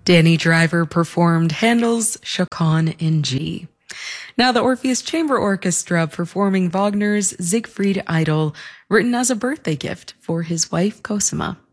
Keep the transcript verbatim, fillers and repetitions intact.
Danny Driver performed Handel's Chaconne in G. Now the Orpheus Chamber Orchestra performing Wagner's Siegfried Idyll, written as a birthday gift for his wife Cosima.